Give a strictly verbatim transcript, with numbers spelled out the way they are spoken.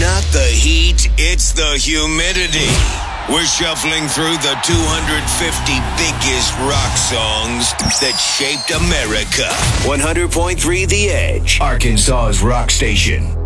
not the heat, it's the humidity. We're shuffling through the two hundred fifty biggest rock songs that shaped America. one hundred point three The Edge, Arkansas's rock station.